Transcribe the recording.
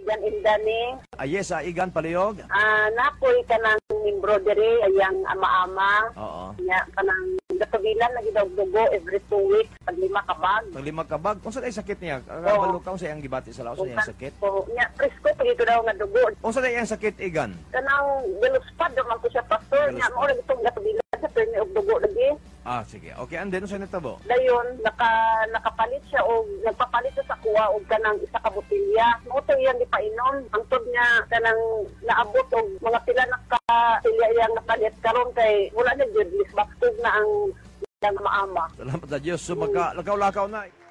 Igan Indani. Yes, Igan Palihog. Napoy ka ng embroidery, ayang ama-ama. Oo. Nya, kanang gatubilan, nagidog-dugo every 2 weeks, pag 5 kabag. Pag 5 kabag, kung saan ay sakit niya? Kabalo ka, kung saan ang gibati sa laos, saan ang sakit? So, nya, presko, pag ito daw nga dugo. Kung saan ay ang sakit, Igan? Kanang galuspad, naman ko siya, pastor. Nya, mo rin itong gatubilan, sa perni og dugo lagi. Sige. Okay, and then, saan natabo? Dayon, nakapalit siya o nagpapalit siya sa kuha o kanang isa ka botilya. Moto yan di painom. Ang tod niya kanang naabot og mga pila na ka silya yang napalit karon kay wala na jud lisbaktog na ang maama. Salamat sa Diyos. So, magka lakaw-lakaw na.